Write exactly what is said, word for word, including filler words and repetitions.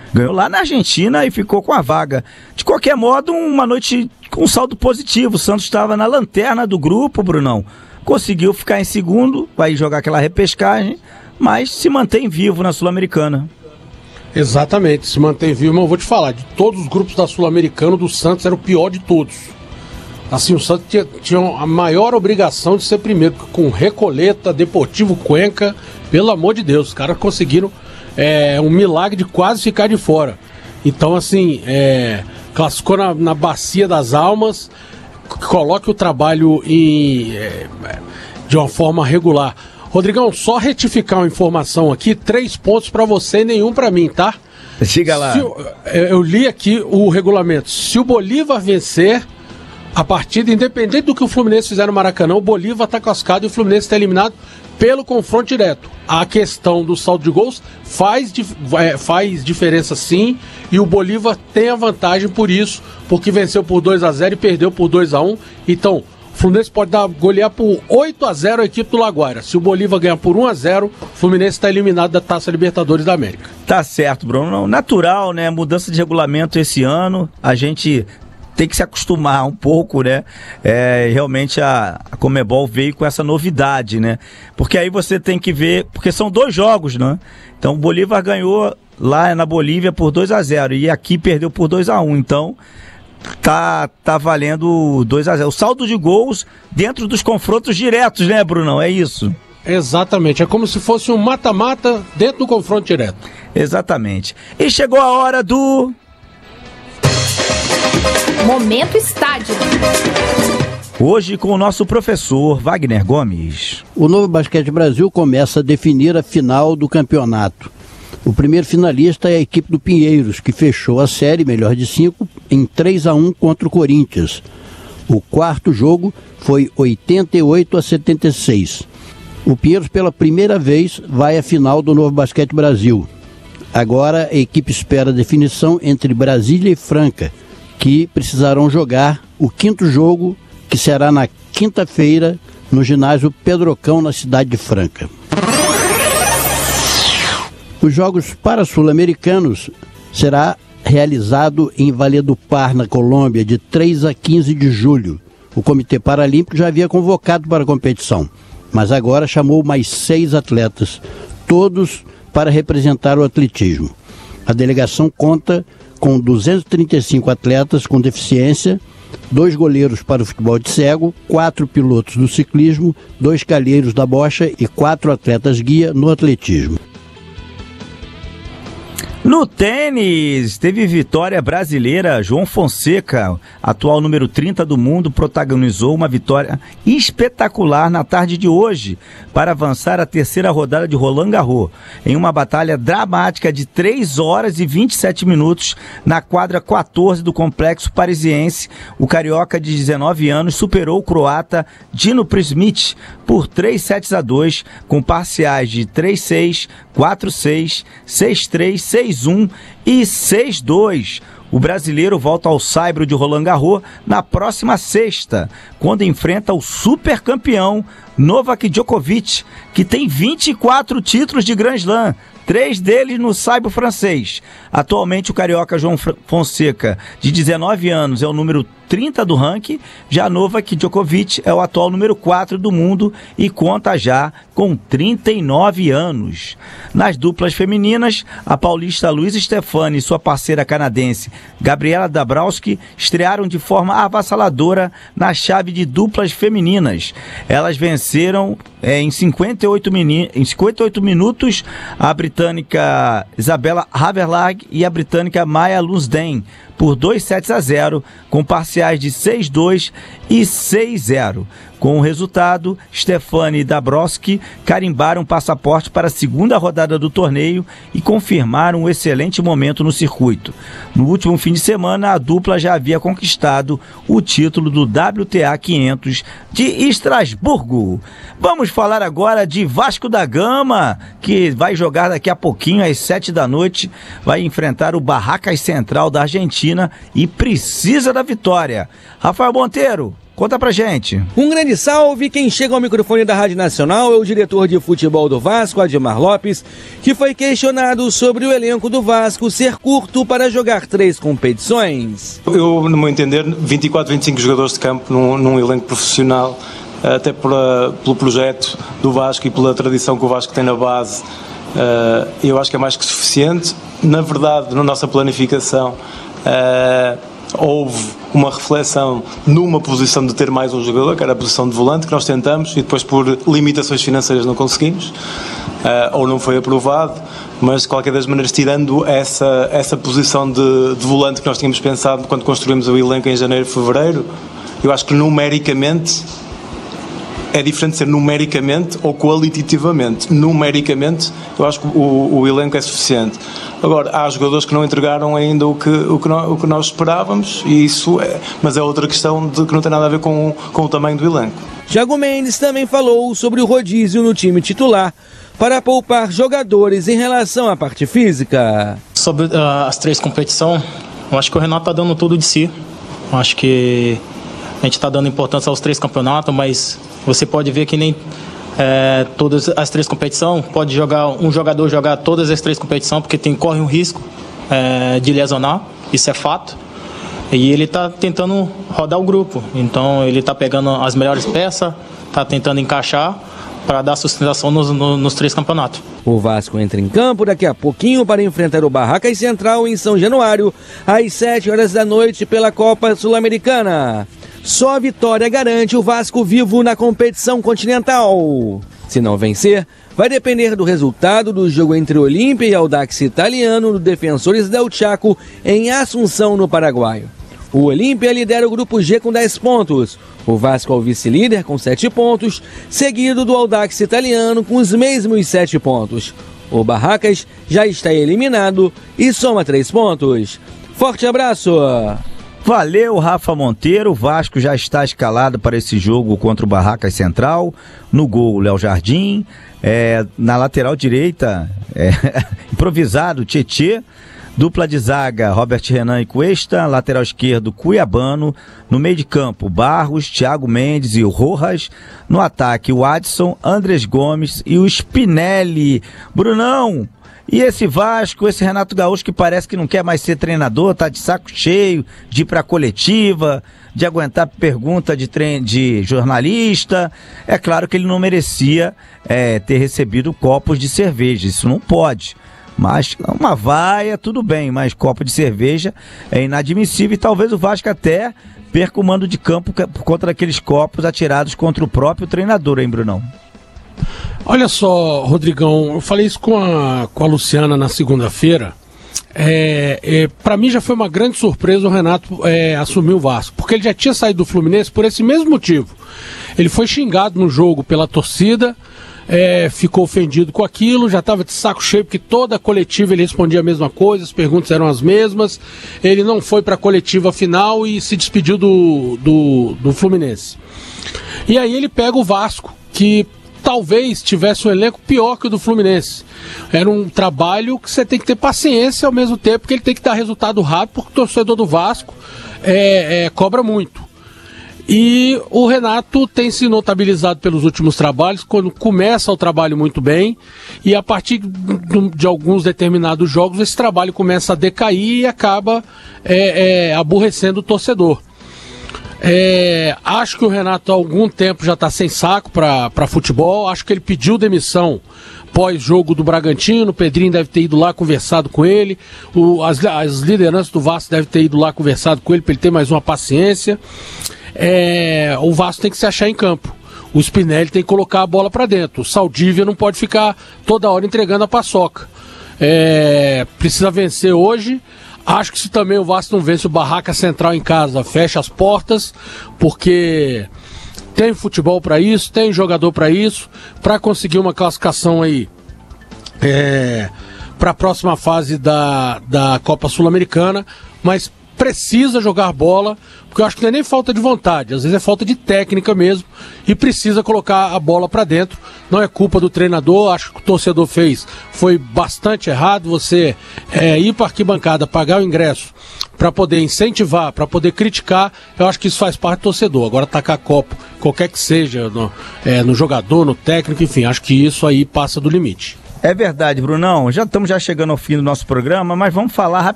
Ganhou lá na Argentina e ficou com a vaga. De qualquer modo, uma noite com um saldo positivo. O Santos estava na lanterna do grupo, Brunão. Conseguiu ficar em segundo, vai jogar aquela repescagem, mas se mantém vivo na Sul-Americana. Exatamente, se mantém vivo, mas eu vou te falar, de todos os grupos da Sul-Americana, do Santos era o pior de todos. Assim, o Santos tinha, tinha a maior obrigação de ser primeiro, com Recoleta, Deportivo Cuenca, pelo amor de Deus, os caras conseguiram é, um milagre de quase ficar de fora. Então, assim, é, classificou na, na bacia das almas, coloque o trabalho em, é, de uma forma regular. Rodrigão, só retificar uma informação aqui, três pontos pra você e nenhum pra mim, tá? Siga lá. Se, eu li aqui o regulamento. Se o Bolívar vencer a partida, independente do que o Fluminense fizer no Maracanã, o Bolívar tá classificado e o Fluminense está eliminado pelo confronto direto. A questão do saldo de gols faz, faz diferença sim, e o Bolívar tem a vantagem por isso, porque venceu por dois a zero e perdeu por dois a um. Então, o Fluminense pode dar, golear por oito a zero a equipe do Laguaira. Se o Bolívar ganhar por um a zero, o Fluminense está eliminado da Taça Libertadores da América. Tá certo, Bruno. Natural, né? Mudança de regulamento esse ano. A gente tem que se acostumar um pouco, né? É, realmente a, a Conmebol veio com essa novidade, né? Porque aí você tem que ver... Porque são dois jogos, né? Então o Bolívar ganhou lá na Bolívia por dois a zero e aqui perdeu por dois a um. Então... Tá, tá valendo dois a zero. O saldo de gols dentro dos confrontos diretos, né, Brunão? É isso? Exatamente. É como se fosse um mata-mata dentro do confronto direto. Exatamente. E chegou a hora do... Momento Estádio. Hoje com o nosso professor Wagner Gomes. O Novo Basquete Brasil começa a definir a final do campeonato. O primeiro finalista é a equipe do Pinheiros, que fechou a série melhor de cinco em três a um contra o Corinthians. O quarto jogo foi oitenta e oito a setenta e seis. O Pinheiros, pela primeira vez, vai à final do Novo Basquete Brasil. Agora a equipe espera a definição entre Brasília e Franca, que precisarão jogar o quinto jogo, que será na quinta-feira, no ginásio Pedrocão, na cidade de Franca. Os Jogos Para-Sul-Americanos será realizado em Valledupar, na Colômbia, de três a quinze de julho. O Comitê Paralímpico já havia convocado para a competição, mas agora chamou mais seis atletas, todos para representar o atletismo. A delegação conta com duzentos e trinta e cinco atletas com deficiência, dois goleiros para o futebol de cego, quatro pilotos do ciclismo, dois calheiros da bocha e quatro atletas guia no atletismo. No tênis, teve vitória brasileira. João Fonseca, atual número trinta do mundo, protagonizou uma vitória espetacular na tarde de hoje para avançar a terceira rodada de Roland Garros, em uma batalha dramática de três horas e vinte e sete minutos na quadra quatorze do Complexo Parisiense. O carioca de dezenove anos superou o croata Dino Prismic por três sets a dois, com parciais de três a seis, quatro a seis, seis a três, seis a um e seis a dois. O brasileiro volta ao saibro de Roland Garros na próxima sexta, quando enfrenta o supercampeão Novak Djokovic, que tem vinte e quatro títulos de Grand Slam, três deles no saibro francês. Atualmente o carioca João Fonseca, de dezenove anos, é o número trinta do ranking, já Novak Djokovic é o atual número quatro do mundo e conta já com trinta e nove anos. Nas duplas femininas, a paulista Luísa Stefani e sua parceira canadense Gabriela Dabrowski estrearam de forma avassaladora na chave de duplas femininas. Elas venceram é, em, cinquenta e oito mini, em cinquenta e oito minutos a britânica Isabella Haverlag e a britânica Maya Lunsden por dois sets a zero, com parciais de seis a dois e seis a zero. Com o resultado, Stefani e Dabrowski carimbaram passaporte para a segunda rodada do torneio e confirmaram um excelente momento no circuito. No último fim de semana, a dupla já havia conquistado o título do W T A quinhentos de Estrasburgo. Vamos falar agora de Vasco da Gama, que vai jogar daqui a pouquinho, às sete da noite, vai enfrentar o Barracas Central da Argentina e precisa da vitória. Rafael Monteiro, Conta pra gente. Um grande salve, quem chega ao microfone da Rádio Nacional é o diretor de futebol do Vasco, Admar Lopes, que foi questionado sobre o elenco do Vasco ser curto para jogar três competições. Eu, no meu entender, vinte e quatro, vinte e cinco jogadores de campo num, num elenco profissional, até pela, pelo projeto do Vasco e pela tradição que o Vasco tem na base, eu acho que é mais que suficiente. Na verdade, na nossa planificação, houve uma reflexão numa posição de ter mais um jogador, que era a posição de volante, que nós tentamos e depois por limitações financeiras não conseguimos, ou não foi aprovado, mas de qualquer das maneiras, tirando essa, essa posição de, de volante que nós tínhamos pensado quando construímos o elenco em janeiro e fevereiro, eu acho que numericamente é diferente ser numericamente ou qualitativamente. Numericamente, eu acho que o, o elenco é suficiente. Agora, há jogadores que não entregaram ainda o que, o que, nós, o que nós esperávamos, e isso é, mas é outra questão de que não tem nada a ver com, com o tamanho do elenco. Thiago Mendes também falou sobre o rodízio no time titular para poupar jogadores em relação à parte física. Sobre uh, as três competições, eu acho que o Renato está dando tudo de si. Eu acho que a gente está dando importância aos três campeonatos, mas você pode ver que nem é, todas as três competições, pode jogar um jogador jogar todas as três competições, porque tem, corre um risco é, de lesionar, isso é fato. E ele está tentando rodar o grupo, então ele está pegando as melhores peças, está tentando encaixar para dar sustentação nos, nos, nos três campeonatos. O Vasco entra em campo daqui a pouquinho para enfrentar o Barracas Central em São Januário, às sete horas da noite pela Copa Sul-Americana. Só a vitória garante o Vasco vivo na competição continental. Se não vencer, vai depender do resultado do jogo entre Olímpia e Audax Italiano no Defensores del Chaco em Assunção, no Paraguai. O Olímpia lidera o grupo G com dez pontos. O Vasco é o vice-líder com sete pontos, seguido do Audax Italiano com os mesmos sete pontos. O Barracas já está eliminado e soma três pontos. Forte abraço! Valeu, Rafa Monteiro. O Vasco já está escalado para esse jogo contra o Barracas Central. No gol, Léo Jardim. É, na lateral direita, é, improvisado, Tietê. Dupla de zaga, Robert Renan e Cuesta. Lateral esquerdo, Cuiabano. No meio de campo, Barros, Thiago Mendes e o Rojas. No ataque, o Adson, Andrés Gomes e o Spinelli. Brunão! E esse Vasco, esse Renato Gaúcho que parece que não quer mais ser treinador, tá de saco cheio de ir pra coletiva, de aguentar pergunta de, trein... de jornalista. É claro que ele não merecia é, ter recebido copos de cerveja, isso não pode. Mas uma vaia, tudo bem, mas copo de cerveja é inadmissível e talvez o Vasco até perca o mando de campo por conta daqueles copos atirados contra o próprio treinador, hein, Brunão? Olha só, Rodrigão, eu falei isso com a, com a Luciana na segunda-feira. É, é, para mim já foi uma grande surpresa o Renato é, assumir o Vasco, porque ele já tinha saído do Fluminense por esse mesmo motivo. Ele foi xingado no jogo pela torcida, é, ficou ofendido com aquilo, já estava de saco cheio, porque toda a coletiva ele respondia a mesma coisa, as perguntas eram as mesmas. Ele não foi para a coletiva final e se despediu do, do, do Fluminense. E aí ele pega o Vasco, que talvez tivesse um elenco pior que o do Fluminense. Era um trabalho que você tem que ter paciência ao mesmo tempo que ele tem que dar resultado rápido, porque o torcedor do Vasco é, é, cobra muito. E o Renato tem se notabilizado pelos últimos trabalhos, quando começa o trabalho muito bem, e a partir de, de alguns determinados jogos esse trabalho começa a decair e acaba é, é, aborrecendo o torcedor. É, acho que o Renato há algum tempo já está sem saco para futebol. Acho que ele pediu demissão pós-jogo do Bragantino. O Pedrinho deve ter ido lá conversado com ele. O, as, as lideranças do Vasco devem ter ido lá conversado com ele para ele ter mais uma paciência. É, o Vasco tem que se achar em campo. O Spinelli tem que colocar a bola para dentro. O Saldívia não pode ficar toda hora entregando a paçoca. É, precisa vencer hoje. Acho que se também o Vasco não vence o Barracas Central em casa, fecha as portas, porque tem futebol para isso, tem jogador para isso, para conseguir uma classificação aí é, para a próxima fase da, da Copa Sul-Americana, mas precisa jogar bola, porque eu acho que não é nem falta de vontade, às vezes é falta de técnica mesmo, e precisa colocar a bola para dentro. Não é culpa do treinador, acho que o torcedor fez foi bastante errado. Você é, ir para a arquibancada, pagar o ingresso para poder incentivar, para poder criticar, eu acho que isso faz parte do torcedor. Agora tacar copo, qualquer que seja, no, é, no jogador, no técnico, enfim, acho que isso aí passa do limite. É verdade, Brunão. Já estamos já chegando ao fim do nosso programa, mas vamos falar rapidinho.